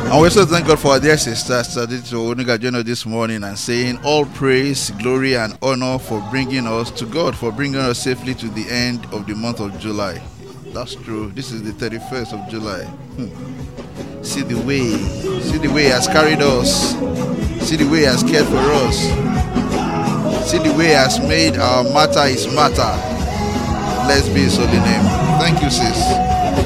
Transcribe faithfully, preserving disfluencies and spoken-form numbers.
And we also thank God for our dear sister, Sister Oniga joining us this morning and saying all praise, glory, and honor for bringing us to God, for bringing us safely to the end of the month of July. That's true. This is the thirty-first of July. Hmm. See the way, see the way He has carried us. See the way He has cared for us. See the way He has made our matter His matter. Blessed be His holy name. Thank you, sis.